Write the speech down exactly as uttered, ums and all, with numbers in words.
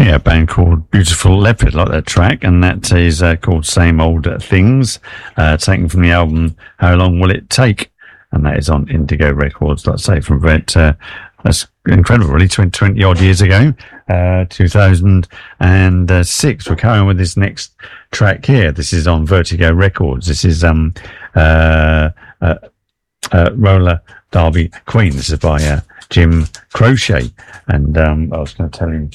Yeah, a band called Beautiful Leopard, like that track, and that is uh, called Same Old Things, uh, taken from the album How Long Will It Take? And that is on Indigo Records, like I say, from about, uh, that's incredible, really, twenty, twenty odd years ago, uh, two thousand six. We're carrying on with this next track here. This is on Vertigo Records. This is um, uh, uh, uh, Roller Derby Queen. This is by uh, Jim Crochet. And um, I was going to tell him